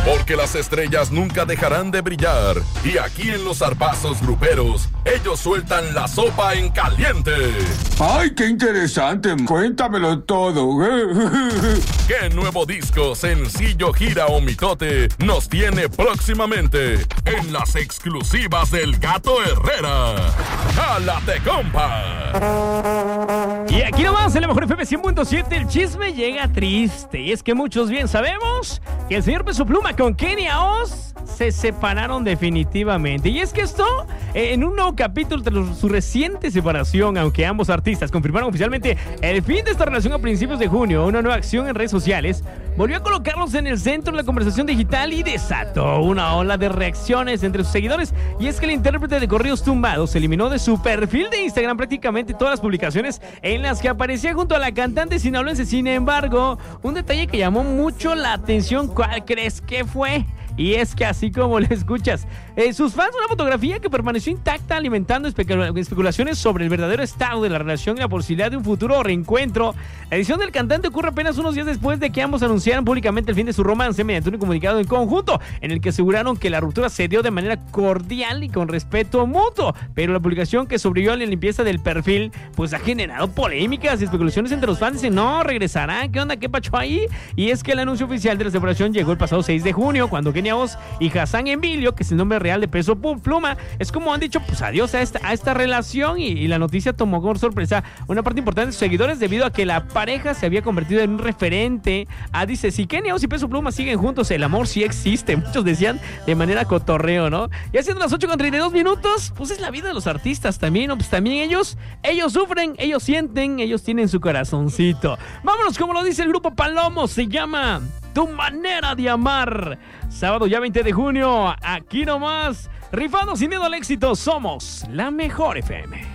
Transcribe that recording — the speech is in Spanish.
Porque las estrellas nunca dejarán de brillar. Y aquí en los zarpazos gruperos, ellos sueltan la sopa en caliente. ¡Ay, qué interesante! Cuéntamelo todo. ¿Qué nuevo disco, sencillo, gira o mitote nos tiene próximamente en las exclusivas del Gato Herrera? ¡Jálate, compa! Y aquí nomás, en la mejor FM 100.7, el chisme llega triste. Y es que muchos bien sabemos que el señor Peso Pluma con Kenia Oz se separaron definitivamente. Y es que esto, en un nuevo capítulo de su reciente separación, aunque ambos artistas confirmaron oficialmente el fin de esta relación a principios de junio, una nueva acción en redes sociales volvió a colocarlos en el centro de la conversación digital y desató una ola de reacciones entre sus seguidores. Y es que el intérprete de corridos tumbados eliminó de su perfil de Instagram prácticamente todas las publicaciones en las que aparecía junto a la cantante sinaloense. Sin embargo, un detalle que llamó mucho la atención, ¿cuál crees que fue? Y es que así como lo escuchas, sus fans, una fotografía que permaneció intacta alimentando especulaciones sobre el verdadero estado de la relación y la posibilidad de un futuro reencuentro. La edición del cantante ocurre apenas unos días después de que ambos anunciaran públicamente el fin de su romance mediante un comunicado en conjunto en el que aseguraron que la ruptura se dio de manera cordial y con respeto mutuo. Pero la publicación, que sobrevivió a la limpieza del perfil, pues ha generado polémicas y especulaciones entre los fans. Dicen, no, regresarán, ¿qué onda? ¿Qué pacho ahí? Y es que el anuncio oficial de la separación llegó el pasado 6 de junio, cuando Kenia Oz y Hassan Envilio, que es el nombre real de Peso Pluma, es como han dicho, pues adiós a esta relación. Y la noticia tomó por sorpresa una parte importante de sus seguidores, debido a que la pareja se había convertido en un referente. Dice, si Kenia Oz y Peso Pluma siguen juntos, el amor sí existe. Muchos decían de manera cotorreo, ¿no? Y haciendo las 8:32, pues es la vida de los artistas también, ¿no? Pues también ellos sufren, ellos sienten, ellos tienen su corazoncito. Vámonos, como lo dice el grupo Palomo, se llama Tu Manera de Amar. Sábado ya 20 de junio, aquí nomás, rifando sin miedo al éxito, somos la mejor FM.